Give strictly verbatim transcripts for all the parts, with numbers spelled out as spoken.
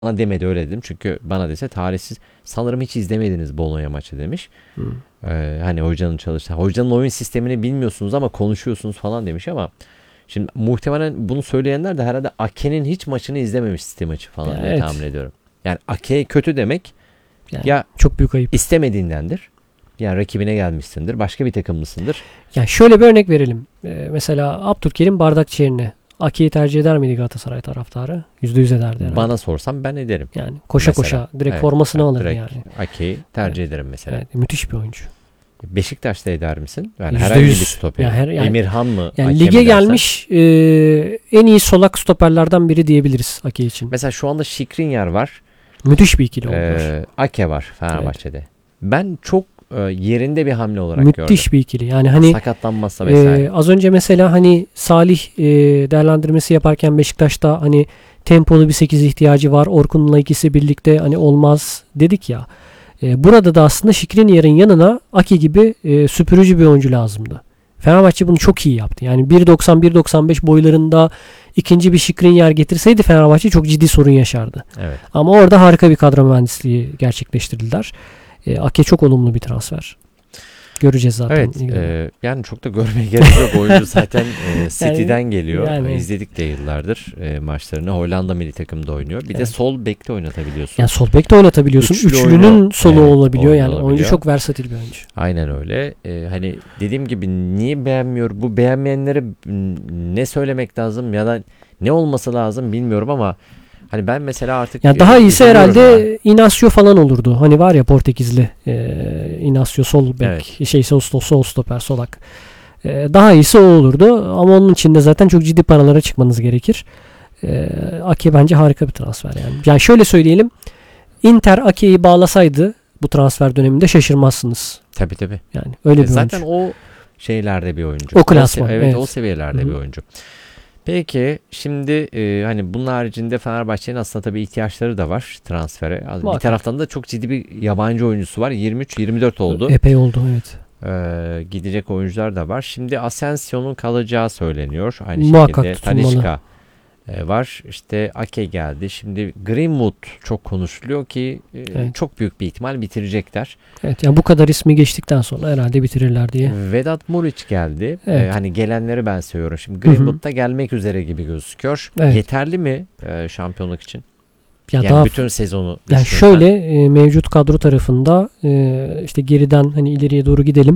Bana demedi öyle dedim. Çünkü bana dese tarihsiz. Sanırım hiç izlemediniz Bologna maçı demiş. Hı. Ee, hani hocanın çalıştığı. Hocanın oyun sistemini bilmiyorsunuz ama konuşuyorsunuz falan demiş ama şimdi muhtemelen bunu söyleyenler de herhalde Ake'nin hiç maçını izlememiş, City maçı falan Ya diye evet. tahmin ediyorum. Yani Ake kötü demek Yani ya çok büyük ayıp. istemediğindendir. Yani rakibine gelmişsindir. Başka bir takımlısındır. Yani şöyle bir örnek verelim. Ee, mesela Abdülkerim Bardakçı'yerine Ake'yi tercih eder miydi Galatasaray taraftarı? yüzde yüz ederdi herhalde. Bana sorsam ben ederim. Yani koşa Mesela. koşa direkt Evet, formasını evet, alırdı direkt yani. Ake'yi tercih ederim mesela. Evet, müthiş bir oyuncu. Beşiktaş'ta eder misin? Yani Yüzde herhangi bir yüz. stoper. Ya her- yani- Emirhan mı? Yani Ake lige mi dersen? gelmiş e, en iyi solak stoperlerden biri diyebiliriz Ake için. Mesela şu anda Skriniar var. Müthiş bir ikili oldular. Ee, Ake var Fenerbahçe'de. Ben çok e, yerinde bir hamle olarak Müthiş gördüm. bir ikili. Yani hani Sakatlanmazsa vesaire. e, az önce mesela hani Salih e, değerlendirmesi yaparken Beşiktaş'ta hani tempolu bir sekiz ihtiyacı var. Orkun'la ikisi birlikte hani olmaz dedik ya. E, burada da aslında Skriniar'ın yanına Ake gibi e, süpürücü bir oyuncu lazımdı. Fenerbahçe bunu çok iyi yaptı. Yani bir doksan bir doksan beş boylarında ikinci bir Skriniar getirseydi Fenerbahçe çok ciddi sorun yaşardı. Evet. Ama orada harika bir kadro mühendisliği gerçekleştirdiler. E, Ake çok olumlu bir transfer. Göreceğiz zaten. Evet. ilgili. e, yani çok da görmeye gerek yok. Oyuncu zaten e, City'den geliyor. yani- İzledik de yıllardır e, maçlarını. Hollanda milli takımda oynuyor. Bir de Evet. sol bekte oynatabiliyorsun. Yani sol bek de oynatabiliyorsun. Üçlü Üçlünün oyunu- solu evet, olabiliyor. Yani olabiliyor. oyuncu çok versatil bir oyuncu. Aynen öyle. Ee, hani dediğim gibi niye beğenmiyor? Bu beğenmeyenlere m, ne söylemek lazım ya da ne olması lazım bilmiyorum ama hani ben mesela artık Ya daha e, iyisi üzülüyorum ya. herhalde Inacio falan olurdu. Hani var ya Portekizli e, Inacio sol bek, şey sol, sol, sol stoper solak. E, daha iyisi o olurdu ama onun için de zaten çok ciddi paralara çıkmanız gerekir. E, Ake bence harika bir transfer yani. Yani şöyle söyleyelim. Inter Ake'yi bağlasaydı bu transfer döneminde şaşırmazsınız. Tabii tabii. Yani öyle E, bir zaten oyuncu. o şeylerde bir oyuncu. O klasman, se- evet, evet. o seviyelerde Hı hı. bir oyuncu. Peki şimdi e, hani bunun haricinde Fenerbahçe'nin aslında tabii ihtiyaçları da var transfere. Bir Muhakkak. taraftan da çok ciddi bir yabancı oyuncusu var. yirmi üç yirmi dört oldu. Epey oldu evet. Ee, gidecek oyuncular da var. Şimdi Asensio'nun kalacağı söyleniyor. Aynı Muhakkak şekilde tutulmalı. Talisca e, var. İşte Ake geldi. Şimdi Greenwood çok konuşuluyor ki e, Evet. çok büyük bir ihtimal bitirecekler. Evet yani bu kadar ismi geçtikten sonra herhalde bitirirler diye. Vedat Muriç geldi. Evet. Ee, hani gelenleri ben söylüyorum. Şimdi Hı hı. Greenwood da gelmek üzere gibi gözüküyor. Evet. Yeterli mi e, şampiyonluk için? Ya Yani daha bütün sezonu yani düşünürsen. şöyle e, mevcut kadro tarafında e, işte geriden hani ileriye doğru gidelim.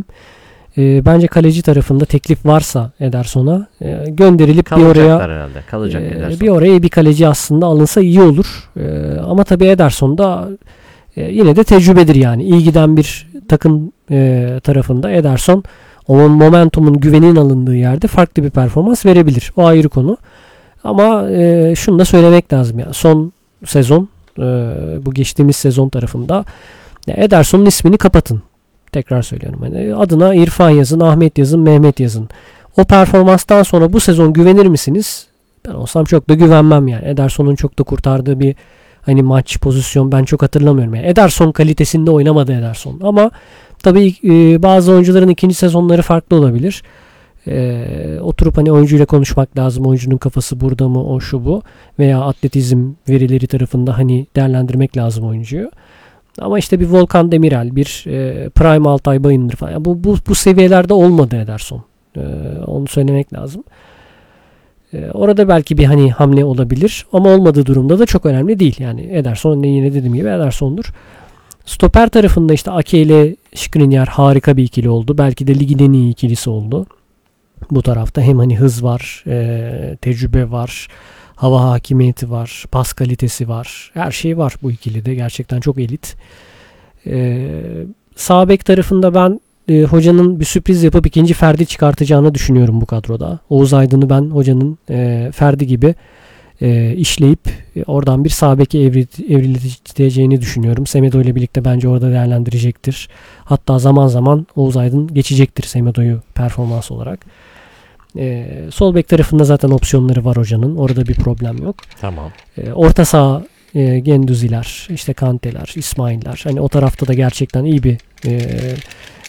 E, bence kaleci tarafında teklif varsa Ederson'a e, gönderilip bir kalacaklar oraya herhalde. Kalacak e, Ederson. bir oraya bir kaleci aslında alınsa iyi olur. E, ama tabii Ederson da e, yine de tecrübedir yani. İyi giden bir takım e, tarafında Ederson o momentumun güvenin alındığı yerde farklı bir performans verebilir. O ayrı konu. Ama e, şunu da söylemek lazım ya. Son sezon e, bu geçtiğimiz sezon tarafında ya Ederson'un ismini kapatın. Tekrar söylüyorum. Yani adına İrfan yazın, Ahmet yazın, Mehmet yazın. O performanstan sonra bu sezon güvenir misiniz? Ben olsam çok da güvenmem yani. Ederson'un çok da kurtardığı bir hani maç pozisyon ben çok hatırlamıyorum. Yani Ederson kalitesinde oynamadı Ederson. Ama tabii e, bazı oyuncuların ikinci sezonları farklı olabilir. E, oturup hani oyuncuyla konuşmak lazım. Oyuncunun kafası burada mı, o şu bu. Veya atletizm verileri tarafında hani değerlendirmek lazım oyuncuyu. Ama işte bir Volkan Demirel, bir e, Prime Altay Bayındır falan. Yani bu, bu, bu seviyelerde olmadı Ederson. E, onu söylemek lazım. E, orada belki bir hani hamle olabilir. Ama olmadığı durumda da çok önemli değil. Yani Ederson yine dediğim gibi Ederson'dur. Stoper tarafında işte Ake ile Skriniar harika bir ikili oldu. Belki de ligin en iyi ikilisi oldu. Bu tarafta hem hani hız var, e, tecrübe var, hava hakimiyeti var, pas kalitesi var. Her şey var bu ikilide. Gerçekten çok elit. E, sağ bek tarafında ben e, hocanın bir sürpriz yapıp ikinci Ferdi çıkartacağını düşünüyorum bu kadroda. Oğuz Aydın'ı ben hocanın e, Ferdi gibi e, işleyip e, oradan bir sağ beke evri- evrileceğini düşünüyorum. Semedo ile birlikte bence orada değerlendirecektir. Hatta zaman zaman Oğuz Aydın geçecektir Semedo'yu performans olarak. E, sol bek tarafında zaten opsiyonları var hocanın. Orada bir problem yok. Tamam. E, orta saha e, Genduziler, işte Kanteler, İsmail'ler. Hani o tarafta da gerçekten iyi bir e,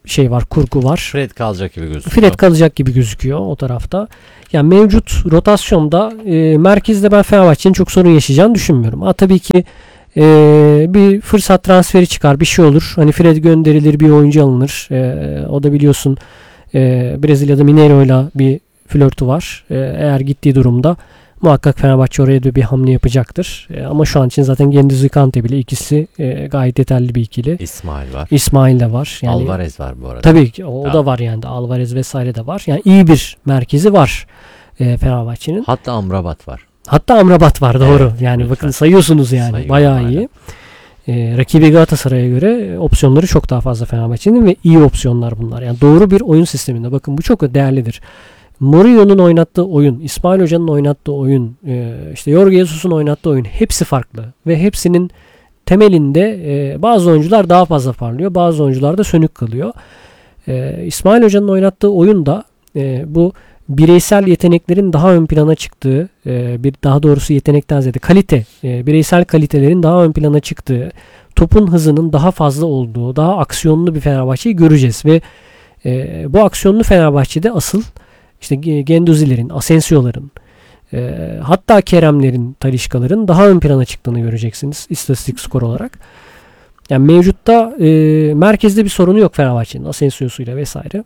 şey var, kurgu var. Fred kalacak gibi gözüküyor. Fred kalacak gibi gözüküyor o tarafta. Yani mevcut rotasyonda e, merkezde ben Fenerbahçe'nin çok sorun yaşayacağını düşünmüyorum. Ha, tabii ki e, bir fırsat transferi çıkar, bir şey olur. Hani Fred gönderilir, bir oyuncu alınır. E, o da biliyorsun e, Brezilya'da Mineiro'yla bir flörtü var. E, eğer gittiği durumda muhakkak Fenerbahçe oraya da bir hamle yapacaktır. E, ama şu an için zaten Güendüz Kante bile ikisi e, gayet yeterli bir ikili. İsmail var. İsmail de var. Yani, Alvarez var bu arada. Tabii ki o, o Ya. da var yani. Alvarez vesaire de var. Yani iyi bir merkezi var e, Fenerbahçe'nin. Hatta Amrabat var. Hatta Amrabat var, doğru. Evet, yani lütfen. bakın sayıyorsunuz yani. Sayıyorum, Bayağı aynen. iyi. E, rakibi Galatasaray'a göre opsiyonları çok daha fazla Fenerbahçe'nin ve iyi opsiyonlar bunlar. Yani doğru bir oyun sisteminde. Bakın bu çok değerlidir. Mourinho'nun oynattığı oyun, İsmail Hoca'nın oynattığı oyun, e, işte Jorge Jesus'un oynattığı oyun hepsi farklı. Ve hepsinin temelinde e, bazı oyuncular daha fazla parlıyor. Bazı oyuncular da sönük kalıyor. E, İsmail Hoca'nın oynattığı oyun da e, bu bireysel yeteneklerin daha ön plana çıktığı, e, bir daha doğrusu yetenekten ziyade kalite, e, bireysel kalitelerin daha ön plana çıktığı, topun hızının daha fazla olduğu, daha aksiyonlu bir Fenerbahçe'yi göreceğiz ve e, bu aksiyonlu Fenerbahçe'de asıl işte Guendouzi'lerin, Asensio'ların, e, hatta Kerem'lerin, Talisca'ların daha ön plana çıktığını göreceksiniz istatistik skor olarak. Yani mevcutta e, merkezde bir sorunu yok Fenerbahçe'nin Asensio'suyla vesaire.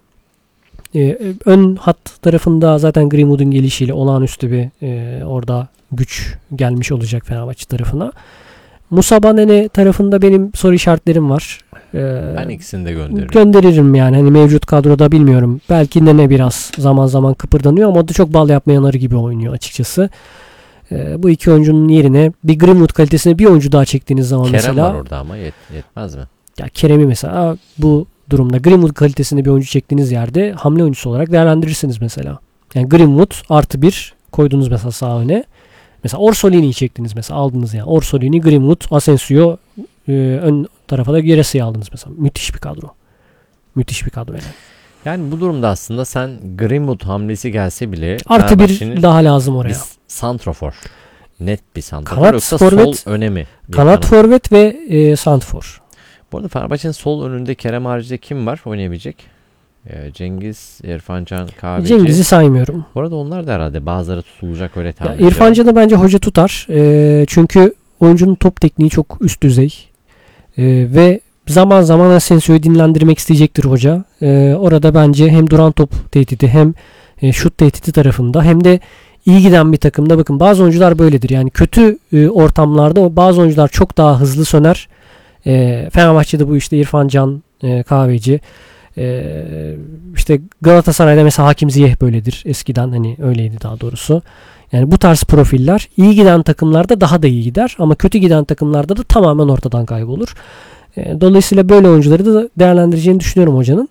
E, ön hat tarafında zaten Greenwood'un gelişiyle olağanüstü bir e, orada güç gelmiş olacak Fenerbahçe tarafına. Musaba Nene tarafında benim soru işaretlerim var. E, Ben ikisini de gönderirim. Gönderirim yani. Hani mevcut kadroda bilmiyorum. Belki Nene biraz zaman zaman kıpırdanıyor ama o da çok bal yapmayan arı gibi oynuyor açıkçası. E, bu iki oyuncunun yerine bir Greenwood kalitesine bir oyuncu daha çektiğiniz zaman Kerem mesela. var orada ama yet, yetmez mi? Ya Kerem'i mesela bu durumda Greenwood kalitesinde bir oyuncu çektiğiniz yerde hamle oyuncusu olarak değerlendirirsiniz mesela. Yani Greenwood artı bir koydunuz mesela sağ öne. Mesela Orsolini'yi çektiniz mesela, aldınız yani. Orsolini, Greenwood, Asensio, e, ön tarafa da Gerasi'yi aldınız mesela. Müthiş bir kadro. Müthiş bir kadro yani. Yani bu durumda aslında sen Greenwood hamlesi gelse bile Artı Fenerbahçe'nin bir daha lazım oraya. bir santrofor. Net bir santrofor. Kanat Yoksa forvet- sol önemi. bir Kanat forvet ve e, santfor. Bu arada Fenerbahçe'nin sol önünde Kerem haricinde kim var oynayabilecek? Ee, Cengiz, İrfan Can, Kahveci. Cengiz'i saymıyorum. Bu arada onlar da herhalde bazıları tutulacak öyle Ya tahmin ediyorum. İrfan Can'ı bence hoca tutar. E, çünkü oyuncunun top tekniği çok üst düzey. E, ve zaman zaman Asensio'yu dinlendirmek isteyecektir hoca. E, orada bence hem duran top tehdidi hem e, şut tehdidi tarafında hem de iyi giden bir takımda, bakın bazı oyuncular böyledir. Yani kötü e, ortamlarda o bazı oyuncular çok daha hızlı söner. E, Fenerbahçe'de bu işte İrfan Can, e, Kahveci. E, işte Galatasaray'da mesela Hakim Ziyech böyledir. Eskiden hani öyleydi daha doğrusu. Yani bu tarz profiller iyi giden takımlarda daha da iyi gider ama kötü giden takımlarda da tamamen ortadan kaybolur. E, dolayısıyla böyle oyuncuları da değerlendireceğini düşünüyorum hocanın.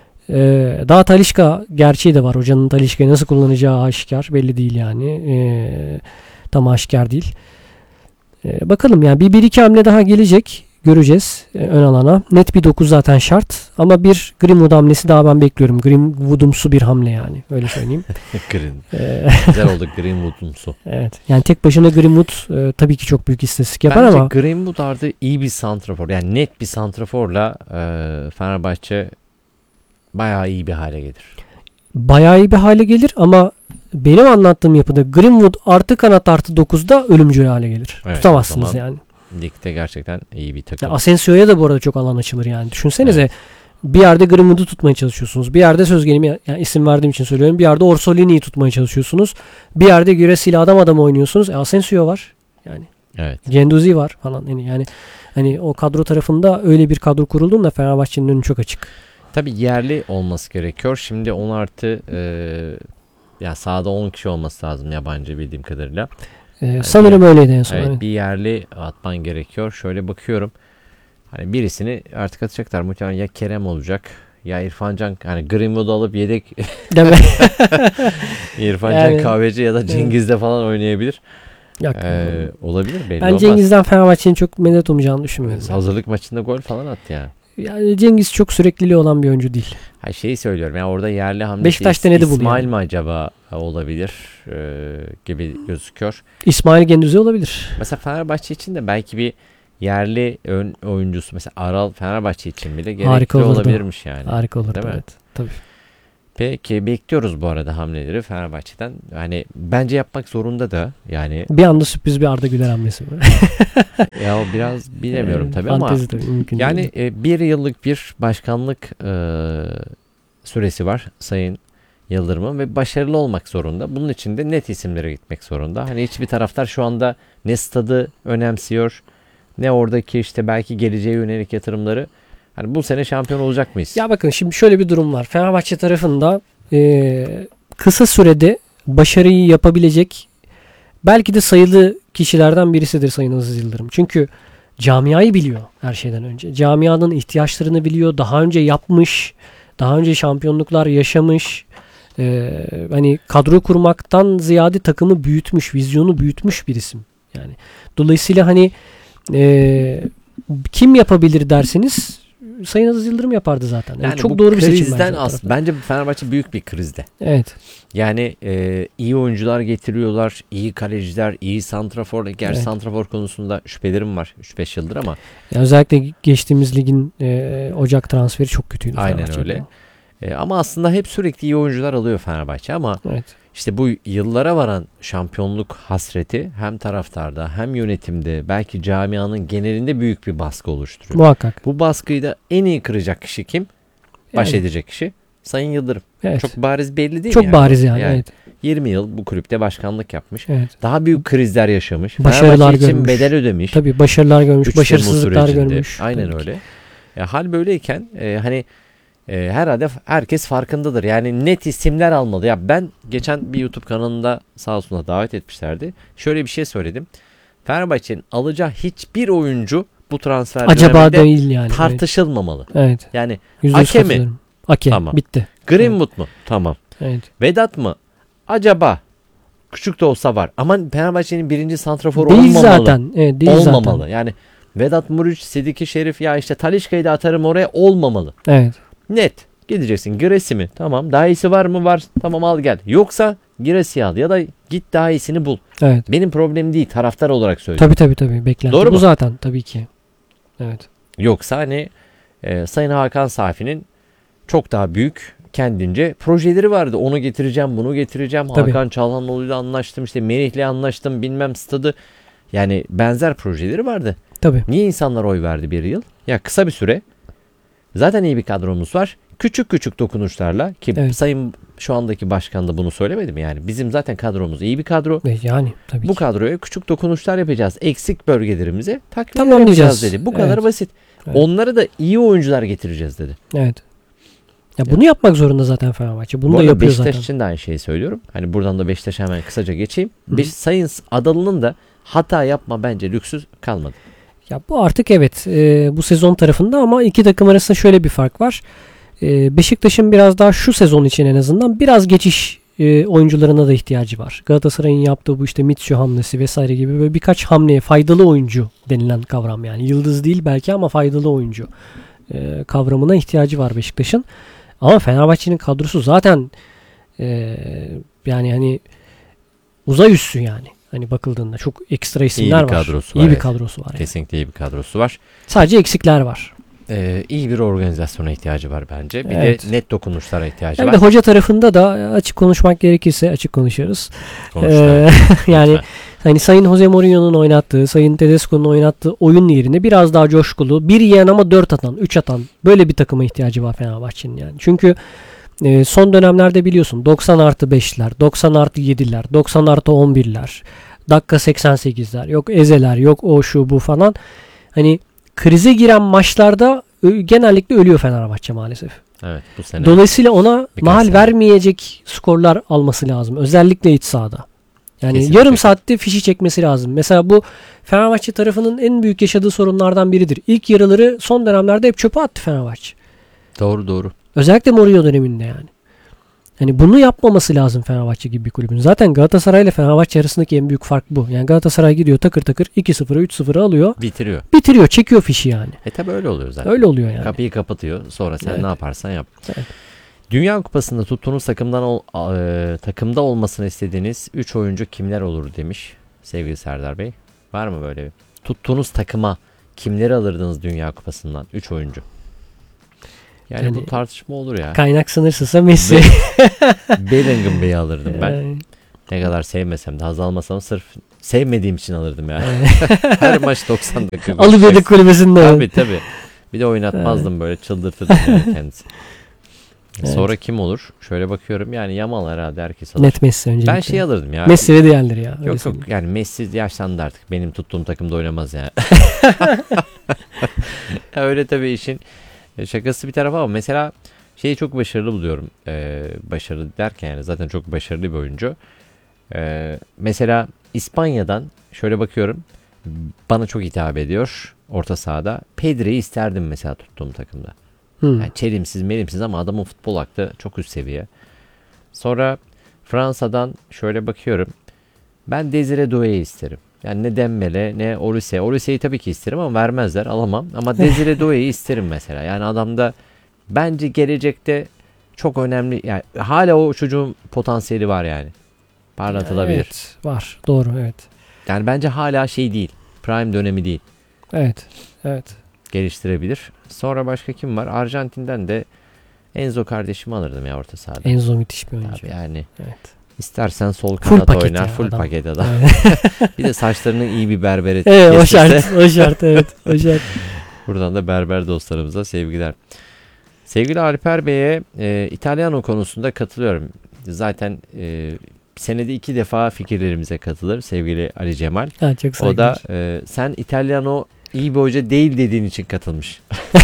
E, daha Talisca gerçeği de var. Hocanın Talisca'yı nasıl kullanacağı aşikar. Belli değil yani. E, tam aşikar değil. E, bakalım yani bir, bir iki hamle daha gelecek. Göreceğiz e, ön alana. Net bir dokuz zaten şart. Ama bir Greenwood hamlesi daha ben bekliyorum. Greenwood'umsu bir hamle yani. Öyle söyleyeyim. Green. E, Güzel oldu Greenwood'umsu. evet. Yani tek başına Greenwood e, tabii ki çok büyük istatistik yapar Bence ama Greenwood artı iyi bir santrafor. Yani net bir santraforla e, Fenerbahçe bayağı iyi bir hale gelir. bayağı iyi bir hale gelir ama benim anlattığım yapıda Greenwood artı kanat artı dokuzda ölümcül hale gelir. Evet, Tutamazsınız o zaman yani. Ligde gerçekten iyi bir takım. Ya Asensio'ya da bu arada çok alan açılır yani. Düşünsenize Evet. bir yerde Greenwood'u tutmaya çalışıyorsunuz. Bir yerde söz gelimi, yani isim verdiğim için söylüyorum. Bir yerde Orsolini'yi tutmaya çalışıyorsunuz. Bir yerde Güresi'yle adam adam oynuyorsunuz. E, Asensio var. Yani Evet. Guendouzi var falan. Yani, yani hani o kadro tarafında öyle bir kadro kurulduğunda Fenerbahçe'nin önü çok açık. Tabii yerli olması gerekiyor. Şimdi on artı e, ya sahada on kişi olması lazım yabancı bildiğim kadarıyla. Ee, sanırım öyleydi en son. Evet, Evet. bir yerli atman gerekiyor. Şöyle bakıyorum. Hani birisini artık atacaklar. Muhtemelen ya Kerem olacak ya İrfan Can. Hani Greenwood'u alıp yedek Deme. İrfan Yani- Can Kahveci ya da Cengiz'de falan oynayabilir. Yok. Ee, olabilir belli ben olmaz. Cengiz'den Fenerbahçe'nin çok medet umacağını düşünmüyorum. Hazırlık maçında gol falan attı ya. Yani Cengiz çok sürekliliği olan bir oyuncu değil. Ha şeyi söylüyorum. Yani orada yerli hamlesi Beşiktaş denedi bunu İsmail yani. mi acaba olabilir e, gibi gözüküyor. İsmail Guendouzi olabilir. Mesela Fenerbahçe için de belki bir yerli ön oyuncusu mesela Aral Fenerbahçe için bile gerekli Harika olurdu. olabilirmiş yani. Harika olurdu. Değil mi? Evet. Tabii. Peki bekliyoruz bu arada hamleleri Fenerbahçe'den. Hani bence yapmak zorunda da yani. Bir anda sürpriz bir Arda Güler hamlesi var. Ya o biraz bilemiyorum Ee, tabii ama fantezi tabii, mümkün yani değil. e, bir yıllık bir başkanlık e, süresi var Sayın Yıldırım'ın ve başarılı olmak zorunda. Bunun için de net isimlere gitmek zorunda. Hani hiçbir taraftar şu anda ne stadı önemsiyor ne oradaki işte belki geleceğe yönelik yatırımları. Hani bu sene şampiyon olacak mıyız? Ya bakın şimdi şöyle bir durum var. Fenerbahçe tarafında e, kısa sürede başarıyı yapabilecek belki de sayılı kişilerden birisidir Sayın Aziz Yıldırım. Çünkü camiayı biliyor her şeyden önce. Camianın ihtiyaçlarını biliyor. Daha önce yapmış, daha önce şampiyonluklar yaşamış. E, hani kadro kurmaktan ziyade takımı büyütmüş, vizyonu büyütmüş bir isim. Yani dolayısıyla hani e, kim yapabilir derseniz Sayın Aziz Yıldırım yapardı zaten. Yani Yani çok bu doğru bir seçim krizden bence. o as- tarafta. bence Fenerbahçe büyük bir krizde. Evet. Yani e, iyi oyuncular getiriyorlar, iyi kaleciler, iyi santrafor. Gerçi Evet. santrafor konusunda şüphelerim var üç beş yıldır ama Ya özellikle geçtiğimiz ligin e, Ocak transferi çok kötüydü. aynen Fenerbahçe'de. öyle. E, ama aslında hep sürekli iyi oyuncular alıyor Fenerbahçe ama Evet. işte bu yıllara varan şampiyonluk hasreti hem taraftarda hem yönetimde belki camianın genelinde büyük bir baskı oluşturuyor. Muhakkak. Bu baskıyı da en iyi kıracak kişi kim? Baş Yani, edecek kişi Sayın Yıldırım. evet. Çok bariz belli değil Çok mi yani? bariz yani. Evet. yirmi yıl bu kulüpte başkanlık yapmış. Evet. Daha büyük krizler yaşamış. Başarılar Fenerbahçe için görmüş. bedel ödemiş. Tabii başarılar görmüş, üç Temmuz başarısızlıklar sürecinde. görmüş. Aynen Tabii ki. öyle. E, hal böyleyken e, hani e, herhalde herkes farkındadır. Yani net isimler almalı. Ya ben geçen bir YouTube kanalında sağ olsunlar davet etmişlerdi. Şöyle bir şey söyledim. Fenerbahçe'nin alacağı hiçbir oyuncu bu transfer Acaba döneminde değil yani. tartışılmamalı. Evet. Yani Yüzde yüz Ake mi? katılıyorum. Ake. Tamam. Bitti. Greenwood mu? Tamam. Evet. Vedat mı? Acaba küçük de olsa var. Ama Fenerbahçe'nin birinci santraforu Değil olmamalı. zaten. Evet, değil olmamalı. zaten. Yani Vedat Muriç, Sidiki Şerif ya işte Talisca'yı da atarım oraya olmamalı. Evet. Net. Gideceksin. Giresi mi? Tamam. Daha iyisi var mı? Var. Tamam al gel. Yoksa Giresi al ya da git daha iyisini bul. Evet. Benim problemim değil. Taraftar olarak söylüyorum. Tabii tabii tabii. Beklenti. Doğru Bu mu? zaten tabii ki. Evet. Yoksa hani e, Sayın Hakan Safi'nin çok daha büyük kendince projeleri vardı. Onu getireceğim, bunu getireceğim. Tabii. Hakan Çalhanoğlu'yla anlaştım. İşte Merih'le anlaştım. Bilmem stadı. Yani benzer projeleri vardı. Tabii. Niye insanlar oy verdi bir yıl? Ya kısa bir süre. Zaten iyi bir kadromuz var. Küçük küçük dokunuşlarla ki Evet. Sayın şu andaki başkan da bunu söylemedi mi? Yani bizim zaten kadromuz iyi bir kadro. E, Yani tabii Bu ki. kadroya küçük dokunuşlar yapacağız. Eksik bölgelerimize takviye Tamamlayacağız. yapacağız dedi. Bu kadar Evet. basit. Evet. Onlara da iyi oyuncular getireceğiz dedi. Evet. Ya bunu yapmak zorunda zaten Fenerbahçe. Bunu Bu da arada yapıyor Beşiktaş zaten. için de aynı şeyi söylüyorum. Hani buradan da Beşiktaş'a hemen kısaca geçeyim. Hı. Beş, Sayın Adalı'nın da hata yapma bence lüksü kalmadı. Ya bu artık evet e, bu sezon tarafında ama iki takım arasında şöyle bir fark var. E, Beşiktaş'ın biraz daha şu sezon için en azından biraz geçiş e, oyuncularına da ihtiyacı var. Galatasaray'ın yaptığı bu işte Mitsu hamlesi vesaire gibi böyle birkaç hamleye faydalı oyuncu denilen kavram yani. Yıldız değil belki ama faydalı oyuncu e, kavramına ihtiyacı var Beşiktaş'ın. Ama Fenerbahçe'nin kadrosu zaten e, yani hani uzay üssü yani. Hani bakıldığında çok ekstra isimler bir var. kadrosu İyi var, bir evet. kadrosu var. Yani. Kesinlikle iyi bir kadrosu var. Sadece eksikler var. Ee, iyi bir organizasyona ihtiyacı var bence. Bir Evet. de net dokunuşlara ihtiyacı Hem var. de hoca tarafında da açık konuşmak gerekirse açık konuşuyoruz. Konuşlar. Ee, yani Lütfen. hani Sayın Jose Mourinho'nun oynattığı, Sayın Tedesco'nun oynattığı oyun yerine biraz daha coşkulu, bir yiyen ama dört atan, üç atan böyle bir takıma ihtiyacı var Fenerbahçe'nin yani. Çünkü e, son dönemlerde biliyorsun doksan artı beşler, doksan artı yediler, doksan artı on birler, dakika seksen sekizler, yok ezeler, yok o şu bu falan. Hani krize giren maçlarda ö- genellikle ölüyor Fenerbahçe maalesef. Evet bu sene. Dolayısıyla ona Birkaç mahal sene. vermeyecek skorlar alması lazım. Özellikle iç sahada. Yani Kesinlikle. yarım saatte fişi çekmesi lazım. Mesela bu Fenerbahçe tarafının en büyük yaşadığı sorunlardan biridir. İlk yarıları son dönemlerde hep çöpe attı Fenerbahçe. Doğru doğru. Özellikle Mourinho döneminde yani. Hani bunu yapmaması lazım Fenerbahçe gibi bir kulübün. Zaten Galatasaray ile Fenerbahçe arasındaki en büyük fark bu. Yani Galatasaray gidiyor takır takır iki sıfıra üç sıfıra alıyor. Bitiriyor. Bitiriyor, çekiyor fişi yani. E tabi öyle oluyor zaten. Öyle oluyor yani. Kapıyı kapatıyor. Sonra sen Evet. ne yaparsan yap. Evet. Dünya Kupası'nda tuttuğunuz takımdan ol, e, takımda olmasını istediğiniz üç oyuncu kimler olur demiş sevgili Serdar Bey. Var mı böyle bir? Tuttuğunuz takıma kimleri alırdınız Dünya Kupası'ndan? üç oyuncu. Yani, Yani bu tartışma olur ya. Kaynak sınırsızsa Messi. Bellingham Bey'i alırdım ben. Yani, Ne kadar sevmesem de, haz almasam sırf sevmediğim için alırdım ya. Her maç doksan dakika. Alıverdik kulübesinde. Tabii tabii. Bir de oynatmazdım, böyle çıldırtırdım yani kendisi. Evet. Sonra kim olur? Şöyle bakıyorum, yani Yamal herhalde herkes alır. Net Messi öncelikle. Ben şey alırdım ya. Messi ve diğerleri ya. öyle Yok söyleyeyim. yok, yani Messi yaşlandı artık. Benim tuttuğum takımda oynamaz yani. Ya öyle tabii, işin şakası bir tarafa, ama mesela şeyi çok başarılı buluyorum. Ee, başarılı derken yani zaten çok başarılı bir oyuncu. Ee, mesela İspanya'dan şöyle bakıyorum. Bana çok hitap ediyor orta sahada. Pedri'yi isterdim mesela tuttuğum takımda. Hmm. Yani çelimsiz melimsiz ama adamın futbol aklı çok üst seviye. Sonra Fransa'dan şöyle bakıyorum. Ben Desire Doué'yi isterim. Yani ne Dembele ne Olise. Olise'yi tabii ki isterim ama vermezler, alamam. Ama Desire Doué'yi isterim mesela. Yani adamda bence gelecekte çok önemli. Yani hala o çocuğun potansiyeli var yani. Parlatılabilir. Evet, var. Doğru, evet. Yani bence hala şey değil. Prime dönemi değil. Evet. Evet. Geliştirebilir. Sonra başka kim var? Arjantin'den de Enzo kardeşimi alırdım ya orta sahada. Enzo müthiş bir oyuncu. Abi yani Evet. istersen sol Full kanat paket oynar. ya Full adam. paket adam. Evet. Bir de saçlarını iyi bir berbere Evet, o kestirse. şart. O şart, evet. O şart. Buradan da berber dostlarımıza sevgiler. Sevgili Alper Bey'e e, İtalyano konusunda katılıyorum. Zaten e, senede iki defa fikirlerimize katılır sevgili Ali Cemal. Ha, çok O saygılar. da e, sen İtalyano iyi bir hoca değil dediğin için katılmış.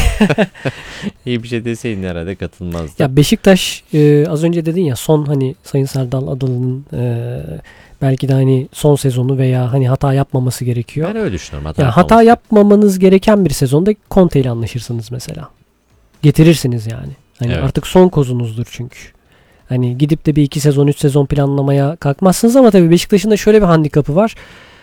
İyi bir şey deseydin herhalde katılmazdı. Ya Beşiktaş e, az önce dedin ya, son hani Sayın Serdal Adalı'nın e, belki de hani son sezonu veya hani hata yapmaması gerekiyor. Ben öyle düşünüyorum. Hata, Ya hata yapmamanız gereken bir sezonda Conte ile anlaşırsınız mesela. Getirirsiniz yani. Hani Evet. artık son kozunuzdur çünkü. Hani gidip de bir iki sezon, üç sezon planlamaya kalkmazsınız, ama tabii Beşiktaş'ın da şöyle bir handikapı var.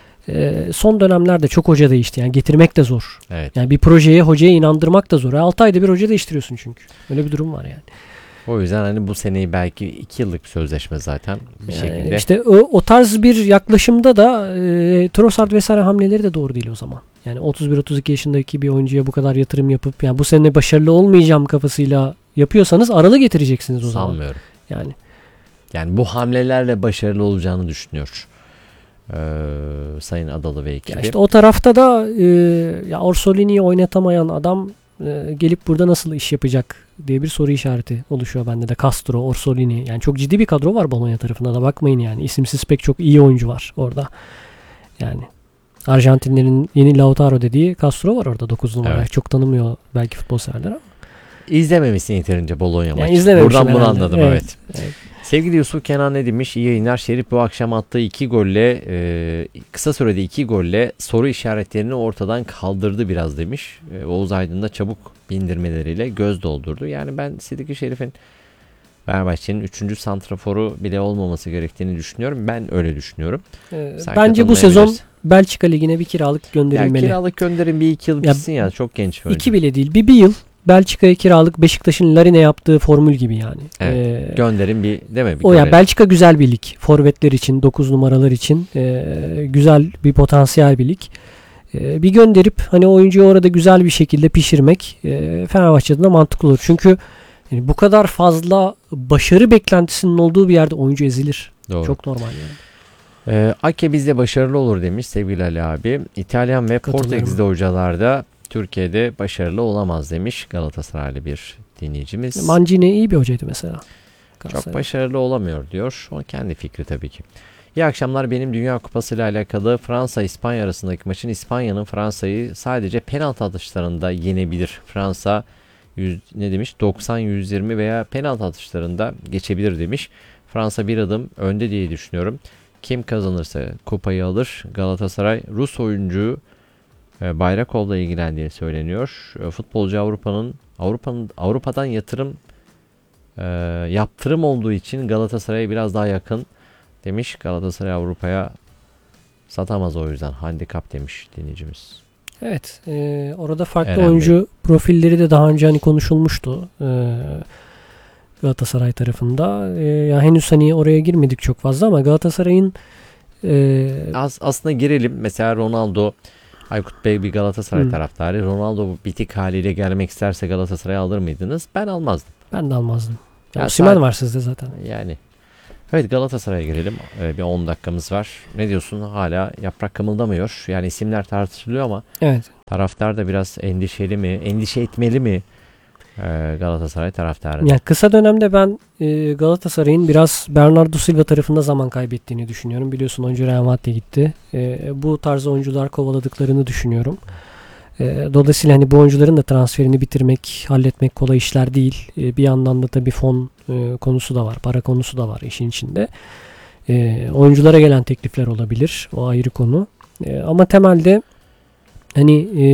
Ee, son dönemlerde çok hoca değişti. Yani getirmek de zor. Evet. Yani bir projeye, hocaya inandırmak da zor. altı ayda bir hoca değiştiriyorsun çünkü. Öyle bir durum var yani. O yüzden hani bu seneyi belki iki yıllık bir sözleşme zaten bir Yani şekilde. İşte o, o tarz bir yaklaşımda da e, Trossard vesaire hamleleri de doğru değil o zaman. Yani otuz bir otuz iki yaşındaki bir oyuncuya bu kadar yatırım yapıp yani bu sene başarılı olmayacağım kafasıyla yapıyorsanız aralı getireceksiniz o zaman. Sanmıyorum. Yani Yani bu hamlelerle başarılı olacağını düşünüyor. Ee, Sayın Adalı ve ekibi. ya işte o tarafta da e, ya Orsolini'yi oynatamayan adam e, gelip burada nasıl iş yapacak diye bir soru işareti oluşuyor bende de. Castro, Orsolini, yani çok ciddi bir kadro var Bologna tarafında da, bakmayın yani. İsimsiz pek çok iyi oyuncu var orada. Yani Arjantinlerin yeni Lautaro dediği Castro var orada, dokuz numara. Evet. Çok tanımıyor belki futbol severler ama. İzlememişsin yeterince Bologna Yani maçı. izlememişim Buradan bunu herhalde. anladım, Evet, evet. evet. Sevgili Yusuf Kenan ne demiş? İyi yayınlar. Şerif bu akşam attığı iki golle e, kısa sürede iki golle soru işaretlerini ortadan kaldırdı biraz demiş. E, Oğuz Aydın da çabuk bindirmeleriyle göz doldurdu. Yani ben Sidiki Şerif'in Fenerbahçe'nin üçüncü santraforu bile olmaması gerektiğini düşünüyorum. Ben öyle düşünüyorum. Ee, Sen bence bu sezon katılmayabilirsin. Belçika Ligi'ne bir kiralık Ya gönderilmeli. kiralık gönderin, bir iki yıl Ya, bitsin ya. Çok genç bir oyuncu. İki bile değil. Bir, bir yıl Belçika'ya kiralık, Beşiktaş'ın Larine yaptığı formül gibi yani. Evet. Ee, Gönderin bir, değil mi? Bir o ya görelim. Belçika güzel bir lig. Forvetler için, dokuz numaralar için e, güzel bir potansiyel bir lig. E, bir gönderip hani oyuncuyu orada güzel bir şekilde pişirmek e, Fenerbahçe'de de mantıklı olur. Çünkü yani bu kadar fazla başarı beklentisinin olduğu bir yerde oyuncu ezilir. Doğru. Çok normal yani. Ee, Ake bizde başarılı olur demiş sevgili Ali abi. İtalyan ve Katılıyorum. Portekizli hocalarda Türkiye'de başarılı olamaz demiş Galatasaraylı bir dinleyicimiz. Mancini iyi bir hocaydı mesela. Çok Galatasaray. başarılı olamıyor diyor. O kendi fikri tabii ki. İyi akşamlar. Benim Dünya Kupası ile alakalı Fransa-İspanya arasındaki maçın İspanya'nın Fransa'yı sadece penaltı atışlarında yenebilir. Fransa yüz, ne demiş? doksan yüz yirmi veya penaltı atışlarında geçebilir demiş. Fransa bir adım önde diye düşünüyorum. Kim kazanırsa kupayı alır. Galatasaray Rus oyuncu e, Bayrakov'la ilgilendiği söyleniyor. E, futbolcu Avrupa'nın Avrupa'nın Avrupa'dan yatırım e, yaptırım olduğu için Galatasaray'a biraz daha yakın demiş. Galatasaray Avrupa'ya satamaz, o yüzden handikap demiş dinleyicimiz. Evet. E, orada farklı Eren oyuncu profilleri de daha önce hani konuşulmuştu. E, Galatasaray tarafında. E, ya henüz hani oraya girmedik çok fazla ama Galatasaray'ın e, Az, aslında girelim. Mesela Ronaldo Aykut Bey bir Galatasaray Hı. taraftarı. Ronaldo bu bitik haliyle gelmek isterse Galatasaray'a alır mıydınız? Ben almazdım. Ben de almazdım. Ya Osimhen saat- var sizde zaten. Yani. Evet, Galatasaray'a girelim. Ee, bir on dakikamız var. Ne diyorsun? Hala yaprak kımıldamıyor. Yani isimler tartışılıyor ama Evet. taraftar da biraz endişeli mi? Endişe etmeli mi? Ee, Galatasaray taraftarı. Yani kısa dönemde ben e, Galatasaray'ın biraz Bernardo Silva tarafında zaman kaybettiğini düşünüyorum. Biliyorsun oyuncu Real Madrid'e gitti. E, bu tarz oyuncular kovaladıklarını düşünüyorum. E, dolayısıyla hani bu oyuncuların da transferini bitirmek, halletmek kolay işler değil. E, bir yandan da tabii fon e, konusu da var, para konusu da var işin içinde. E, oyunculara gelen teklifler olabilir. O ayrı konu. E, ama temelde hani e,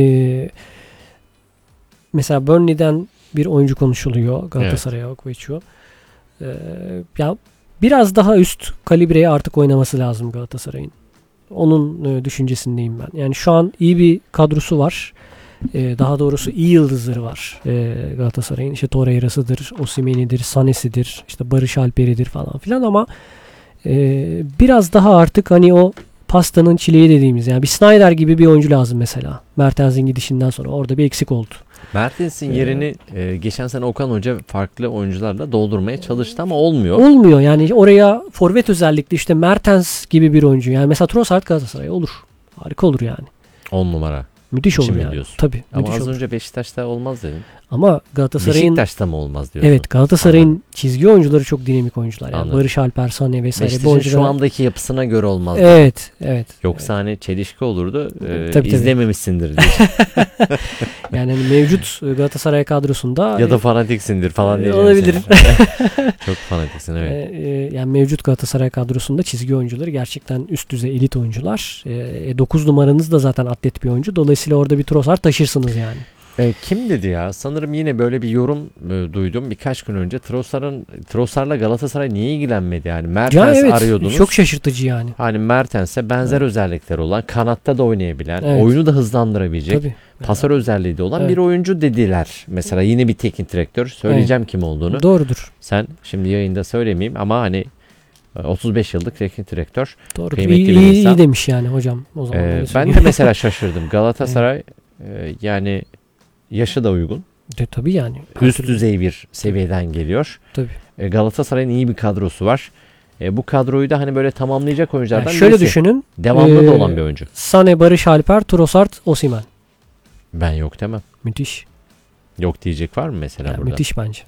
mesela Burnley'den bir oyuncu konuşuluyor. Galatasaray'a Okveço. Ee, ya biraz daha üst kalibreye artık oynaması lazım Galatasaray'ın. Onun e, düşüncesindeyim ben. Yani şu an iyi bir kadrosu var. E, daha doğrusu iyi yıldızları var e, Galatasaray'ın. İşte Torreira'sıdır, Osimhen'idir, Sané'sidir, işte Barış Alper'idir falan filan ama e, biraz daha artık hani o pastanın çileği dediğimiz yani bir Snyder gibi bir oyuncu lazım mesela. Mertens'in gidişinden sonra orada bir eksik oldu. Mertens'in yerini e, geçen sene Okan Hoca farklı oyuncularla doldurmaya çalıştı ama olmuyor. Olmuyor yani oraya forvet özellikle işte Mertens gibi bir oyuncu. Yani mesela Trossard Galatasaray olur. Harika olur yani. on numara. Müthiş olur Şimdi yani. diyorsun. Tabii. Ama müthiş az olur. önce Beşiktaş'ta olmaz dedin. Ama Galatasaray'ın Beşiktaş'ta mı olmaz diyorsun? evet Galatasaray'ın Anladım. çizgi oyuncuları çok dinamik oyuncular. Yani Anladım. Barış Alper, Sané vesaire bu Beşiktaş'ın oyuncular. şu andaki yapısına göre olmaz. Evet, evet. Yoksa hani çelişki olurdu. E, Tabii, tabii. izlememişsindir diye. Yani hani mevcut Galatasaray kadrosunda Ya da fanatiksindir falan e, diyeceğim. olabilir. sana. Çok fanatiksin, evet. E, e, yani mevcut Galatasaray kadrosunda çizgi oyuncuları gerçekten üst düzey elit oyuncular. E, dokuz numaranız da zaten atlet bir oyuncu. Dolayısıyla orada bir Trossard taşırsınız yani. E, kim dedi ya? Sanırım yine böyle bir yorum e, duydum birkaç gün önce. Trossard'ın Trossard'la Galatasaray niye ilgilenmedi yani? Mertens Ya evet, arıyordunuz. çok şaşırtıcı yani. Hani Mertens'e benzer Evet. özellikleri olan, kanatta da oynayabilen, Evet. oyunu da hızlandırabilecek, Tabii. pasör özelliği de olan Evet. bir oyuncu dediler. Mesela yine bir teknik direktör. Söyleyeceğim kim olduğunu. Doğrudur. Sen şimdi yayında söylemeyeyim ama hani e, otuz beş yıllık teknik direktör. Doğrudur. Kıymetli İyi, bir iyi, insan. iyi demiş yani hocam o zaman. Ee, öyle ben söyleyeyim. de mesela şaşırdım. Galatasaray e, yani yaşı da uygun. De, tabii yani. Üst düzey bir seviyeden geliyor. Tabii. E, Galatasaray'ın iyi bir kadrosu var. E, bu kadroyu da hani böyle tamamlayacak oyunculardan Yani şöyle birisi. düşünün. Devamlı da Ee, olan bir oyuncu. Sané, Barış Alper, Trossard, Osimhen. Ben yok demem. Müthiş. Yok diyecek var mı mesela Yani burada? müthiş bence.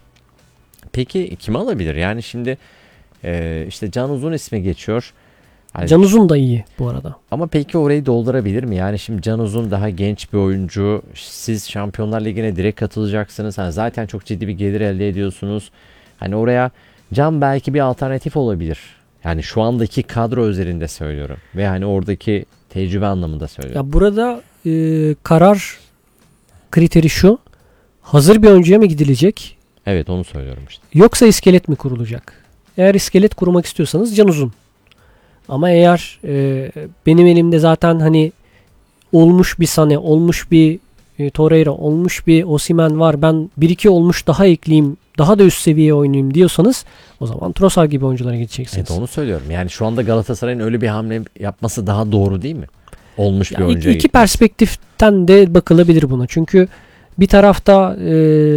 Peki kim alabilir? Yani şimdi e, işte Can Uzun ismi geçiyor. Hani- Can Uzun da iyi bu arada. Ama peki orayı doldurabilir mi? Yani şimdi Can Uzun daha genç bir oyuncu. Siz Şampiyonlar Ligi'ne direkt katılacaksınız. Hani zaten çok ciddi bir gelir elde ediyorsunuz. Hani oraya Can belki bir alternatif olabilir. Yani şu andaki kadro üzerinde söylüyorum. Ve hani oradaki tecrübe anlamında söylüyorum. Ya burada e, karar kriteri şu. Hazır bir oyuncuya mı gidilecek? Evet, onu söylüyorum işte. Yoksa iskelet mi kurulacak? Eğer iskelet kurmak istiyorsanız Can Uzun. Ama eğer e, benim elimde zaten hani olmuş bir Sané, olmuş bir e, Torreira, olmuş bir Osimhen var. Ben bir iki olmuş daha ekleyeyim, daha da üst seviyeye oynayayım diyorsanız o zaman Trossard gibi oyunculara gideceksiniz. Evet, onu söylüyorum. Yani şu anda Galatasaray'ın öyle bir hamle yapması daha doğru değil mi? Olmuş Ya bir iki, oyuncuya iki gitmesi. perspektiften de bakılabilir buna. Çünkü bir tarafta e,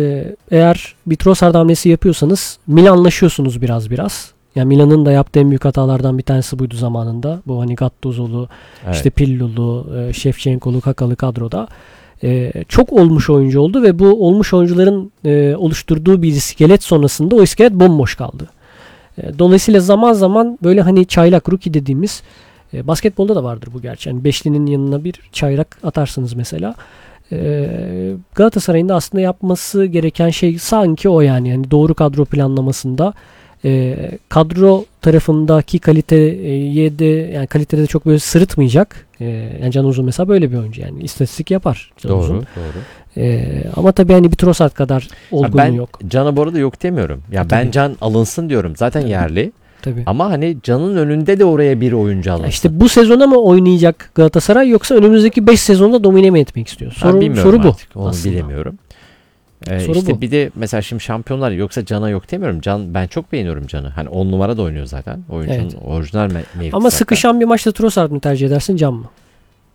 eğer bir Trossard hamlesi yapıyorsanız Milanlaşıyorsunuz biraz biraz. Yani Milan'ın da yaptığı en büyük hatalardan bir tanesi buydu zamanında. Bu hani Gattuso'lu, Evet. işte Pirlo'lu, e, Şevçenko'lu, Kakalı kadroda. E, çok olmuş oyuncu oldu ve bu olmuş oyuncuların e, oluşturduğu bir iskelet sonrasında o iskelet bomboş kaldı. E, dolayısıyla zaman zaman böyle hani çaylak rookie dediğimiz e, basketbolda da vardır bu gerçi. Yani beşlinin yanına bir çaylak atarsınız mesela. E, Galatasaray'ın da aslında yapması gereken şey sanki o yani. Yani doğru kadro planlamasında e, kadro tarafındaki kaliteye de yani kalitede de çok böyle sırıtmayacak. E, yani Can Uzun mesela böyle bir oyuncu yani istatistik yapar. Can Doğru, Uzun. doğru. E, ama tabii hani bir Trossard kadar olgunluğu ben yok. Can'a bu arada yok demiyorum. Ya Tabii. ben Can alınsın diyorum. Zaten Tabii. yerli. Tabii. Ama hani Can'ın önünde de oraya bir oyuncu alınsın. Ya işte bu sezona mı oynayacak Galatasaray yoksa önümüzdeki beş sezonda domine mi etmek istiyor? Ben Soru, bilmiyorum soru bu. artık. Onu aslında. bilemiyorum. Ee, Soru işte bu. bir de mesela şimdi Şampiyonlar yoksa Can'a yok demiyorum. Can, ben çok beğeniyorum Can'ı. Hani on numara da oynuyor zaten. Oyuncunun Evet. orijinal me- mevkisi. Ama hatta. sıkışan bir maçta Trossard mı tercih edersin Can mı?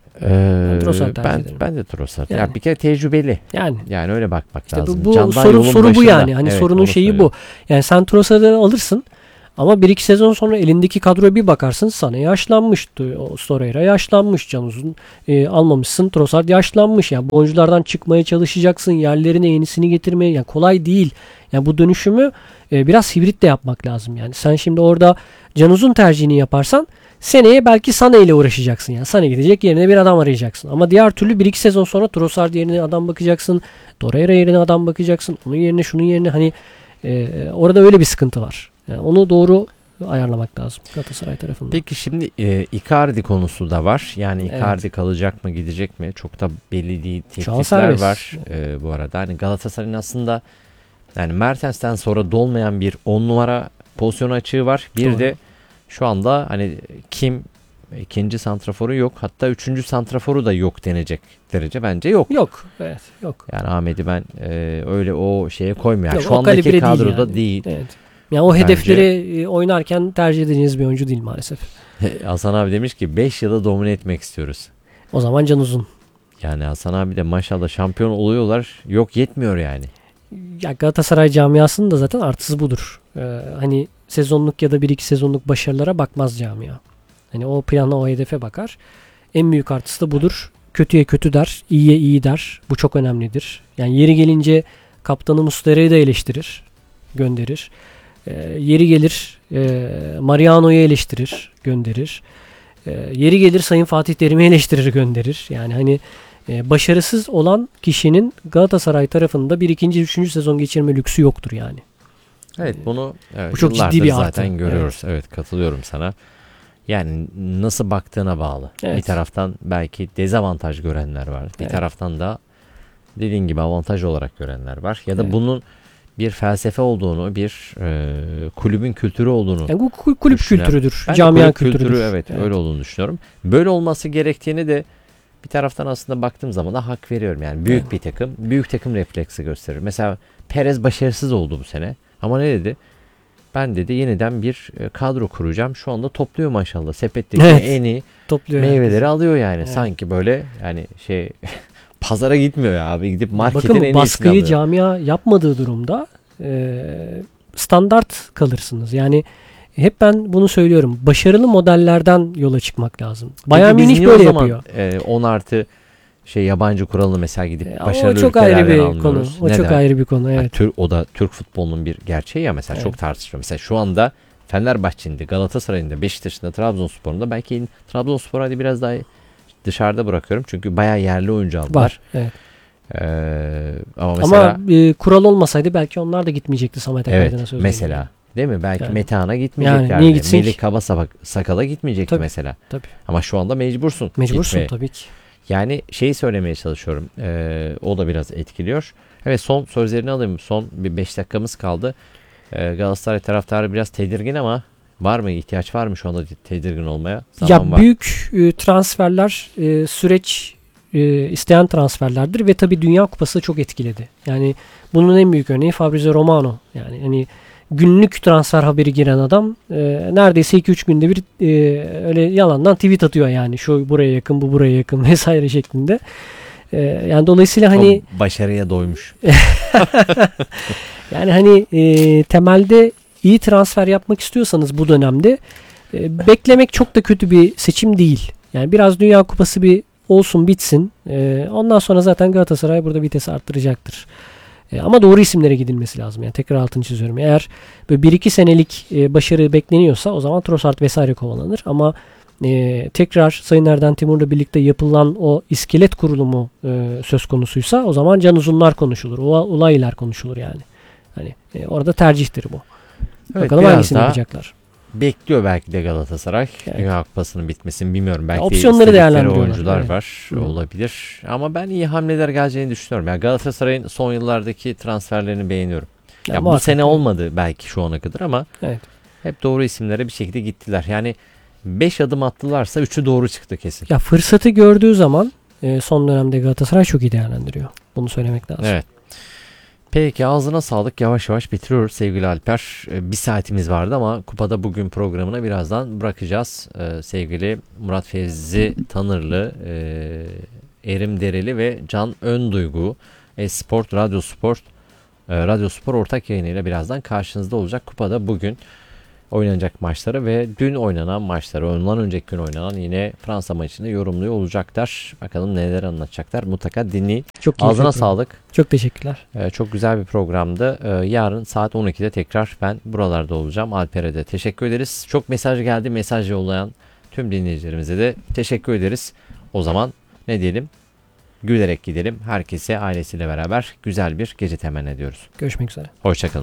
Ee, Trossard tercih ben ederim. ben de Trossard. Yani. Ya bir kere tecrübeli. Yani Yani öyle bakmak işte lazım. bu, bu Candan soru yolun soru bu başında. yani. Hani Evet, sorunun onu şeyi söylüyorum. bu. Yani sen Trossard'ı alırsın ama bir iki sezon sonra elindeki kadroya bir bakarsın, sana yaşlanmıştı. O Torreira yaşlanmış. Can Uzun e, almamışsın. Trossard yaşlanmış. Yani bu oyunculardan çıkmaya çalışacaksın. Yerlerine yenisini getirmeye. Yani kolay değil. Yani bu dönüşümü e, biraz hibrit de yapmak lazım. Yani sen şimdi orada Can Uzun tercihini yaparsan seneye belki Sané ile uğraşacaksın. Yani Sané gidecek, yerine bir adam arayacaksın. Ama diğer türlü bir iki sezon sonra Trossard yerine adam bakacaksın. Torreira yerine adam bakacaksın. Onun yerine şunun yerine hani e, orada öyle bir sıkıntı var. Yani onu doğru ayarlamak lazım Galatasaray tarafından. Peki şimdi e, Icardi konusu da var. Yani Evet. Icardi kalacak mı gidecek mi? Çok da belli değil. Şu an Teklifler serbest. var e, bu arada. Hani Galatasaray'ın aslında yani Mertens'ten sonra dolmayan bir on numara pozisyon açığı var. Bir Doğru. de şu anda hani kim ikinci santraforu yok. Hatta üçüncü santraforu da yok denecek derece bence yok. Yok. Evet. Yok. Yani Ahmet'i ben e, öyle o şeye koymuyorum. Yani Yok, şu o andaki kalibre değil kadroda yani. değil. Evet. Yani o Bence- hedefleri e, oynarken tercih edeceğiniz bir oyuncu değil maalesef. Hasan abi demiş ki beş yılı domine etmek istiyoruz. O zaman Can Uzun. Yani Hasan abi de maşallah şampiyon oluyorlar. Yok yetmiyor yani. Ya Galatasaray camiasının da zaten artısı budur. Ee, hani sezonluk ya da bir iki sezonluk başarılara bakmaz camia. Hani o plana, o hedefe bakar. En büyük artısı da budur. Kötüye kötü der, iyiye iyi der. Bu çok önemlidir. Yani yeri gelince kaptanı Muslera'yı da eleştirir, gönderir. Ee, yeri gelir e, Mariano'yu eleştirir, gönderir. Ee, yeri gelir Sayın Fatih Terim'i eleştirir, gönderir. Yani hani e, başarısız olan kişinin Galatasaray tarafında bir ikinci, üçüncü sezon geçirme lüksü yoktur yani. Evet bunu evet, Bu çok ciddi yıllardır bir artı. zaten görüyoruz. Evet. katılıyorum sana. Yani nasıl baktığına bağlı. Evet. Bir taraftan belki dezavantaj görenler var. Bir Evet. taraftan da dediğin gibi avantaj olarak görenler var. Ya da Evet. bunun bir felsefe olduğunu, bir e, kulübün kültürü olduğunu Yani bu ku- kulüp düşünen- kültürüdür, Ben de camia kulüp kültürüdür. kültürü evet, öyle olduğunu düşünüyorum. Böyle olması gerektiğini de bir taraftan aslında baktığım zaman da hak veriyorum. Yani büyük Evet. bir takım, büyük takım refleksi gösterir. Mesela Perez başarısız oldu bu sene. Ama ne dedi? Ben dedi yeniden bir e, kadro kuracağım. Şu anda topluyor maşallah. Sepetteki Evet. en iyi Topluyor meyveleri herkes. alıyor yani. Evet. Sanki böyle yani şey pazara gitmiyor ya abi. Gidip marketin en Bakın iyisini baskıyı alıyor. camia yapmadığı durumda e, standart kalırsınız. Yani hep ben bunu söylüyorum. Başarılı modellerden yola çıkmak lazım. Bayern Peki biz Münih niye böyle o zaman, yapıyor. e, on artı şey yabancı kuralını mesela gidip E, başarılı o çok ülkelerden ayrı bir almıyoruz? konu. O Neden? çok ayrı bir konu. Yani Evet. Tür- o da Türk futbolunun bir gerçeği ya mesela Evet. çok tartışılıyor. Mesela şu anda Fenerbahçe'nin de Galatasaray'ın da Beşiktaş'ın da Trabzonspor'un da belki Trabzonspor hadi biraz daha dışarıda bırakıyorum. Çünkü bayağı yerli oyuncu aldılar. Var. Evet. Ee, ama mesela Ama e, kural olmasaydı belki onlar da gitmeyecekti Samet evet Akaydın'a söz mesela veriyorum. değil mi? Belki Yani. Metehan'a gitmeyeceklerdi. Yani niye gitsin Melih ki? Kabasakal'a gitmeyecekti Tabii. mesela. Tabii. Ama şu anda mecbursun. Mecbursun gitmeye. tabii ki. Yani şeyi söylemeye çalışıyorum. Ee, o da biraz etkiliyor. Evet son sözlerini alayım. Son bir beş dakikamız kaldı. Ee, Galatasaray taraftarı biraz tedirgin ama var mı? İhtiyaç var mı şu anda tedirgin olmaya? Zaman Ya var. büyük e, transferler e, süreç e, isteyen transferlerdir ve tabii Dünya Kupası çok etkiledi. Yani bunun en büyük örneği Fabrizio Romano. Yani hani günlük transfer haberi giren adam e, neredeyse iki üç günde bir e, öyle yalandan tweet atıyor yani şu buraya yakın, bu buraya yakın vesaire şeklinde. E, yani dolayısıyla hani Çok başarıya doymuş. yani hani e, temelde iyi transfer yapmak istiyorsanız bu dönemde e, beklemek çok da kötü bir seçim değil. Yani biraz Dünya Kupası bir olsun bitsin. E, ondan sonra zaten Galatasaray burada vitesi arttıracaktır. E, ama doğru isimlere gidilmesi lazım. Yani tekrar altını çiziyorum. Eğer böyle bir iki senelik e, başarı bekleniyorsa o zaman Trossard vesaire kovalanır. Ama e, tekrar Sayın Erden Timur'la birlikte yapılan o iskelet kurulumu e, söz konusuysa o zaman Can Uzunlar konuşulur. O olaylar konuşulur yani. Hani e, orada tercihtir bu. Evet, Bakalım biraz hangisini daha yapacaklar. bekliyor belki de Galatasaray. Evet. Dünya Kupası'nın bitmesini bilmiyorum. Belki opsiyonları istedikleri değerlendiriyorlar. oyuncular Evet. var. Hı. Olabilir. Ama ben iyi hamleler geleceğini düşünüyorum. Yani Galatasaray'ın son yıllardaki transferlerini beğeniyorum. Ya, Ya bu muhakkak, sene evet. olmadı belki şu ana kadar ama Evet. hep doğru isimlere bir şekilde gittiler. Yani beş adım attılarsa üçü doğru çıktı kesin. Ya fırsatı gördüğü zaman e, son dönemde Galatasaray çok iyi değerlendiriyor. Bunu söylemek lazım. Evet. Peki ağzına sağlık. Yavaş yavaş bitiriyoruz sevgili Alper. Ee, Bir saatimiz vardı ama kupada bugün programına birazdan bırakacağız. Ee, sevgili Murat Fevzi Tanırlı, e, Erim Dereli ve Can Önduygu Esport, Radyo Sport, e, Radyo Spor ortak yayınıyla birazdan karşınızda olacak. Kupada bugün oynanacak maçları ve dün oynanan maçları, ondan önceki gün oynanan yine Fransa maçını yorumluyor olacaklar. Bakalım neler anlatacaklar. Mutlaka dinleyin. Çok keyifli Ağzına program. sağlık. Çok teşekkürler. Ee, çok güzel bir programdı. Ee, yarın saat on ikide tekrar ben buralarda olacağım. Alper'e de teşekkür ederiz. Çok mesaj geldi. Mesaj yollayan tüm dinleyicilerimize de teşekkür ederiz. O zaman ne diyelim? Gülerek gidelim. Herkese ailesiyle beraber güzel bir gece temenni ediyoruz. Görüşmek üzere. Hoşçakalın.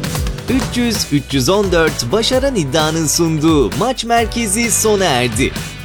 üç yüz üç yüz on dört Başaran İddia'nın sunduğu Maç Merkezi sona erdi.